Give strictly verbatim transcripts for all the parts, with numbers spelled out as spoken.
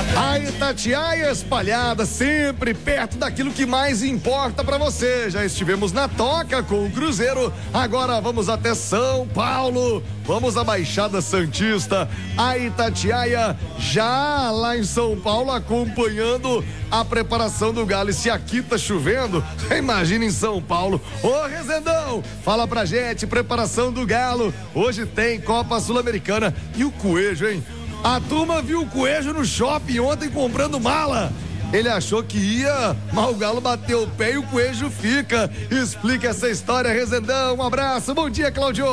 A Itatiaia espalhada, sempre perto daquilo que mais importa pra você. Já estivemos na Toca com o Cruzeiro, agora vamos até São Paulo, vamos à Baixada Santista. A Itatiaia já lá em São Paulo acompanhando a preparação do Galo. E se aqui tá chovendo, imagina em São Paulo. Ô Rezendão, fala pra gente, preparação do Galo. Hoje tem Copa Sul-Americana e o Coelho, hein? A turma viu o Coelho no shopping ontem comprando mala. Ele achou que ia, mas o Galo bateu o pé e o Coelho fica. Explica essa história, Rezendão. Um abraço, bom dia, Claudio.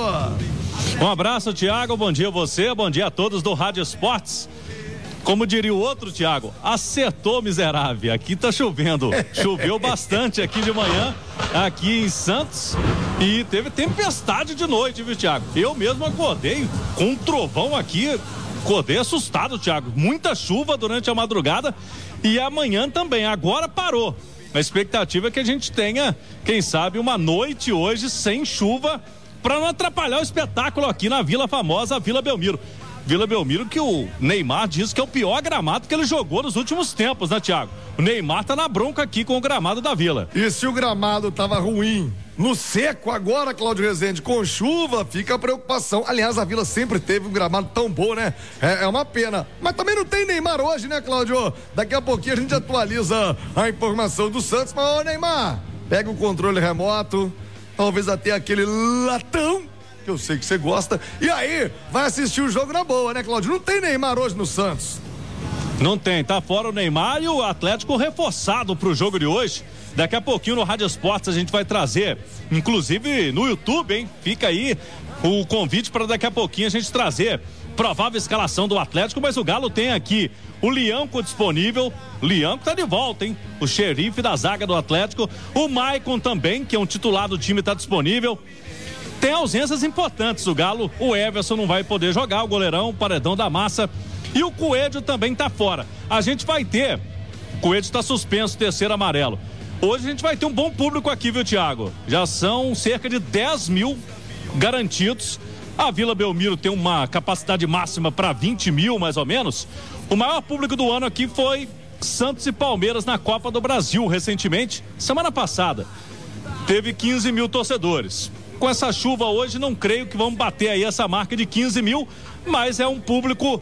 Um abraço, Thiago, bom dia a você, bom dia a todos do Rádio Esportes. Como diria o outro, Thiago, acertou, miserável. Aqui tá chovendo. Choveu bastante aqui de manhã, aqui em Santos. E teve tempestade de noite, viu, Thiago? Eu mesmo acordei com um trovão aqui. Acordei assustado, Thiago. Muita chuva durante a madrugada e amanhã também. Agora parou. A expectativa é que a gente tenha, quem sabe, uma noite hoje sem chuva para não atrapalhar o espetáculo aqui na Vila Famosa, Vila Belmiro. Vila Belmiro que o Neymar diz que é o pior gramado que ele jogou nos últimos tempos, né, Thiago? O Neymar tá na bronca aqui com o gramado da Vila. E se o gramado tava ruim no seco, agora, Cláudio Rezende, com chuva, fica a preocupação. Aliás, a Vila sempre teve um gramado tão bom, né? É, é uma pena. Mas também não tem Neymar hoje, né, Cláudio? Daqui a pouquinho a gente atualiza a informação do Santos. Mas, ô Neymar, pega o controle remoto, talvez até aquele latão, que eu sei que você gosta, e aí vai assistir o jogo na boa, né, Cláudio? Não tem Neymar hoje no Santos. Não tem, tá fora o Neymar e o Atlético reforçado pro jogo de hoje. Daqui a pouquinho no Rádio Esportes a gente vai trazer, inclusive no YouTube, hein? Fica aí o convite para daqui a pouquinho a gente trazer provável escalação do Atlético, mas o Galo tem aqui o Lianco disponível. O Lianco tá de volta, hein? O xerife da zaga do Atlético. O Maicon também, que é um titular do time, tá disponível. Tem ausências importantes o Galo. O Everson não vai poder jogar, o goleirão, o paredão da massa. E o Coelho também tá fora. A gente vai ter, o Coelho está suspenso, terceiro amarelo. Hoje a gente vai ter um bom público aqui, viu, Thiago? Já são cerca de dez mil garantidos. A Vila Belmiro tem uma capacidade máxima para vinte mil, mais ou menos. O maior público do ano aqui foi Santos e Palmeiras na Copa do Brasil, recentemente, semana passada. Teve quinze mil torcedores. Com essa chuva hoje, não creio que vamos bater aí essa marca de quinze mil, mas é um público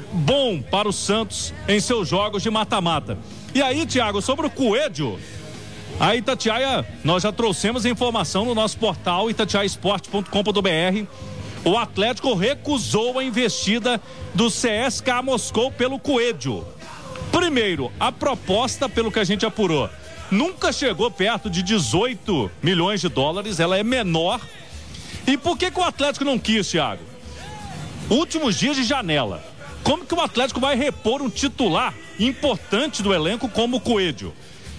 bom para o Santos em seus jogos de mata-mata. E aí, Thiago, sobre o Coelho, a Itatiaia, nós já trouxemos a informação no nosso portal itatiaia esporte ponto com ponto br. O Atlético recusou a investida do C S K A Moscou pelo Coelho. Primeiro, a proposta, pelo que a gente apurou, nunca chegou perto de dezoito milhões de dólares, ela é menor. E por que que o Atlético não quis, Thiago? Últimos dias de janela. Como que o Atlético vai repor um titular importante do elenco como o Coelho?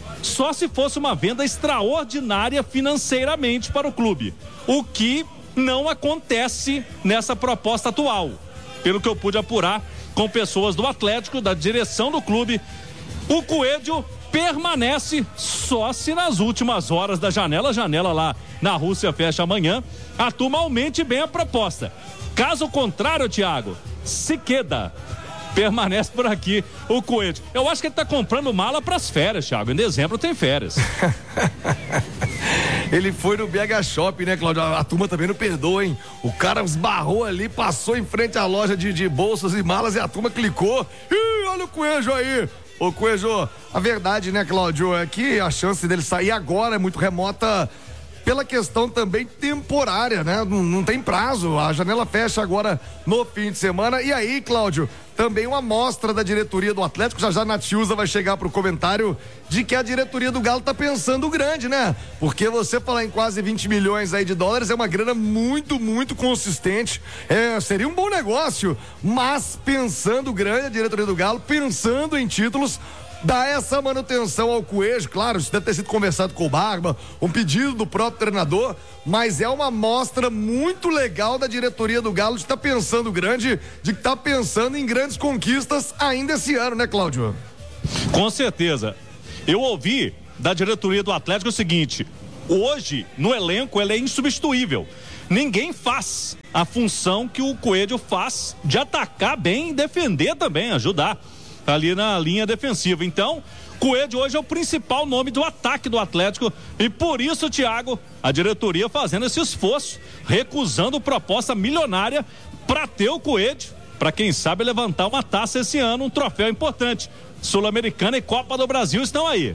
Só se fosse uma venda extraordinária financeiramente para o clube, o que não acontece nessa proposta atual. Pelo que eu pude apurar com pessoas do Atlético, da direção do clube, o Coelho permanece só se nas últimas horas da janela, a janela lá na Rússia fecha amanhã, a turma aumente bem a proposta. Caso contrário, Thiago, se queda, permanece por aqui o Coelho. Eu acho que ele tá comprando mala pras férias, Thiago. Em dezembro tem férias. Ele foi no B H Shopping, né, Cláudio? A, a turma também não perdoa, hein? O cara esbarrou ali, passou em frente à loja de, de bolsas e malas e a turma clicou. Ih, olha o Coelho aí! Ô Coelho, a verdade, né, Cláudio, é que a chance dele sair agora é muito remota pela questão também temporária, né? Não, não tem prazo, a janela fecha agora no fim de semana. E aí, Cláudio, também uma amostra da diretoria do Atlético, já já a Natiusa vai chegar pro comentário de que a diretoria do Galo tá pensando grande, né? Porque você falar em quase vinte milhões aí de dólares é uma grana muito, muito consistente, é, seria um bom negócio, mas pensando grande a diretoria do Galo, pensando em títulos, dá essa manutenção ao Coelho. Claro, isso deve ter sido conversado com o Barba, um pedido do próprio treinador, mas é uma amostra muito legal da diretoria do Galo de estar tá pensando grande, de estar tá pensando em grandes conquistas ainda esse ano, né, Cláudio? Com certeza. Eu ouvi da diretoria do Atlético o seguinte: hoje, no elenco, ele é insubstituível. Ninguém faz a função que o Coelho faz de atacar bem e defender também, ajudar. ali na linha defensiva. Então, Coelho hoje é o principal nome do ataque do Atlético e por isso, Thiago, a diretoria fazendo esse esforço, recusando proposta milionária para ter o Coelho, para quem sabe levantar uma taça esse ano, um troféu importante. Sul-Americana e Copa do Brasil estão aí.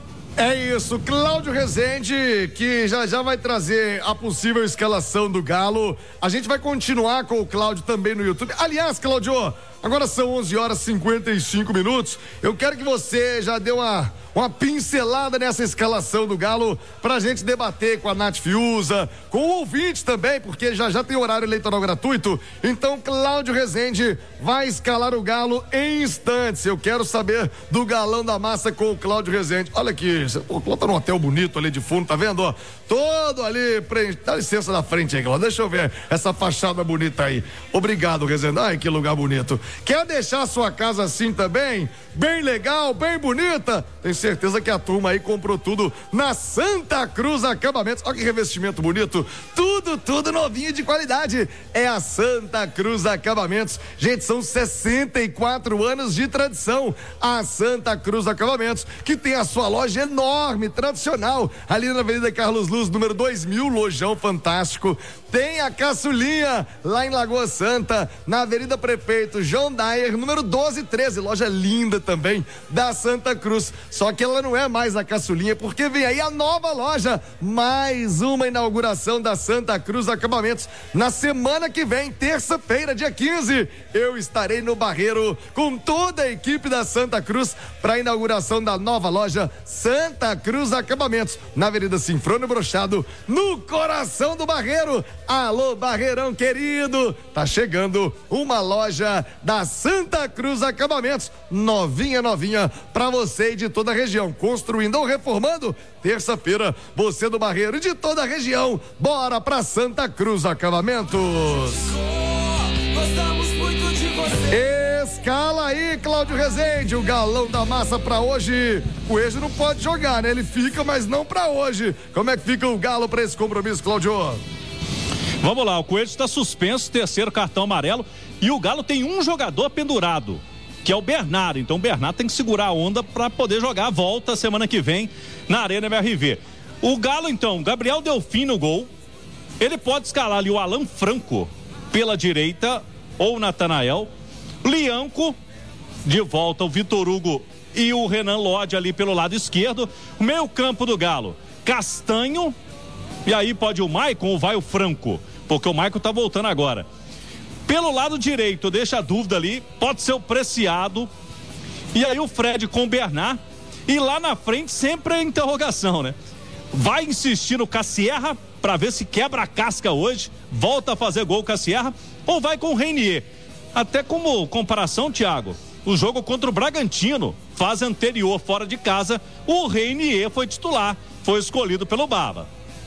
É isso, Cláudio Rezende, que já já vai trazer a possível escalação do Galo. A gente vai continuar com o Cláudio também no YouTube. Aliás, Cláudio, agora são onze horas e cinquenta e cinco minutos. Eu quero que você já dê uma, uma pincelada nessa escalação do Galo pra gente debater com a Nath Fiuza, com o ouvinte também, porque já já tem horário eleitoral gratuito. Então, Cláudio Rezende vai escalar o Galo em instantes. Eu quero saber do Galão da Massa com o Cláudio Rezende. Olha aqui, o Cláudio tá num hotel bonito ali de fundo, tá vendo? Ó, todo ali, pre... dá licença na frente aí, Cláudio. Deixa eu ver essa fachada bonita aí. Obrigado, Rezende. Ai, que lugar bonito. Quer deixar a sua casa assim também? Bem legal, bem bonita? Tenho certeza que a turma aí comprou tudo na Santa Cruz Acabamentos. Olha que revestimento bonito. Tudo, tudo novinho de qualidade. É a Santa Cruz Acabamentos. Gente, são sessenta e quatro anos de tradição. A Santa Cruz Acabamentos, que tem a sua loja enorme, tradicional, ali na Avenida Carlos Luz, número dois mil, lojão fantástico. Tem a Caçulinha, lá em Lagoa Santa, na Avenida Prefeito João Dyer, número doze e treze, loja linda também, da Santa Cruz. Só que ela não é mais a Caçulinha, porque vem aí a nova loja, mais uma inauguração da Santa Cruz Acabamentos. Na semana que vem, terça-feira, dia quinze, eu estarei no Barreiro com toda a equipe da Santa Cruz para a inauguração da nova loja Santa Cruz Acabamentos, na Avenida Sinfrônio Brochado, no coração do Barreiro. Alô, Barreirão querido, tá chegando uma loja da Santa Cruz Acabamentos, novinha, novinha, pra você e de toda a região, construindo ou reformando. Terça-feira, você do Barreiro e de toda a região, bora pra Santa Cruz Acabamentos. Gostamos muito de você. Escala aí, Cláudio Rezende, o Galão da Massa pra hoje. O Coelho não pode jogar, né? Ele fica, mas não pra hoje. Como é que fica o Galo pra esse compromisso, Cláudio? Vamos lá, o Coelho está suspenso, terceiro cartão amarelo, e o Galo tem um jogador pendurado, que é o Bernardo. Então o Bernardo tem que segurar a onda para poder jogar a volta semana que vem na Arena M R V. O Galo, então, Gabriel Delfim no gol. Ele pode escalar ali o Alan Franco pela direita, ou o Natanael. Lianco, de volta o Vitor Hugo e o Renan Lodge ali pelo lado esquerdo. O meio campo do Galo, Castanho, e aí pode o Maicon ou vai o Franco? Porque o Maicon tá voltando agora. Pelo lado direito, deixa a dúvida ali, pode ser o Preciado. E aí o Fred com o Bernard. E lá na frente sempre a interrogação, né? Vai insistir no Cassierra para ver se quebra a casca hoje, volta a fazer gol Cassierra, ou vai com o Reinier? Até como comparação, Thiago, o jogo contra o Bragantino, fase anterior fora de casa, o Reinier foi titular, foi escolhido pelo Baba.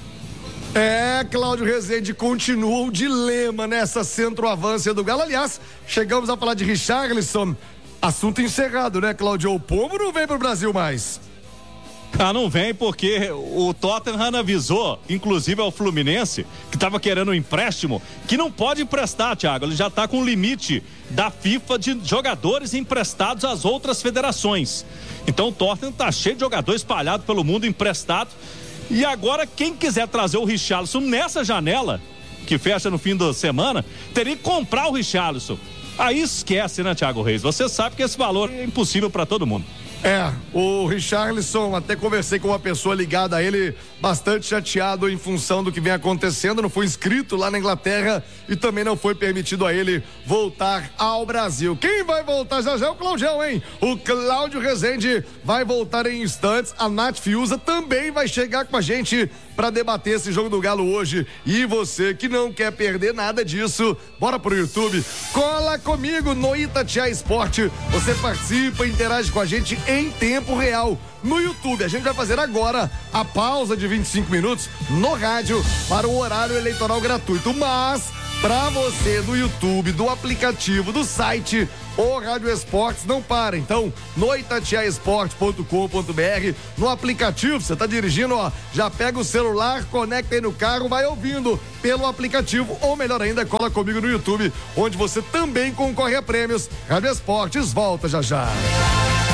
É, Cláudio Rezende, continua o dilema nessa centroavância do Galo. Aliás, chegamos a falar de Richarlison, assunto encerrado, né, Cláudio? O Pombo não vem pro Brasil mais. Ah, não vem porque o Tottenham avisou, inclusive ao Fluminense, que estava querendo um empréstimo, que não pode emprestar, Thiago. Ele já está com o limite da FIFA de jogadores emprestados às outras federações. Então o Tottenham está cheio de jogadores espalhados pelo mundo emprestado. E agora quem quiser trazer o Richarlison nessa janela, que fecha no fim da semana, teria que comprar o Richarlison. Aí esquece, né, Thiago Reis? Você sabe que esse valor é impossível para todo mundo. É, o Richarlison, até conversei com uma pessoa ligada a ele, bastante chateado em função do que vem acontecendo, não foi inscrito lá na Inglaterra e também não foi permitido a ele voltar ao Brasil. Quem vai voltar já já é o Claudião, hein? O Cláudio Rezende vai voltar em instantes, a Nath Fiuza também vai chegar com a gente para debater esse jogo do Galo hoje. E você que não quer perder nada disso, bora pro YouTube, cola comigo no Itatiaia Esporte, você participa, interage com a gente em tempo real no YouTube. A gente vai fazer agora a pausa de vinte e cinco minutos no rádio para o horário eleitoral gratuito, mas para você do YouTube, do aplicativo, do site, ou Rádio Esportes não para. Então, no itatiaia esporte ponto com ponto br, no aplicativo, você tá dirigindo, ó, já pega o celular, conecta aí no carro, vai ouvindo pelo aplicativo, ou melhor ainda, cola comigo no YouTube, onde você também concorre a prêmios. Rádio Esportes volta já já.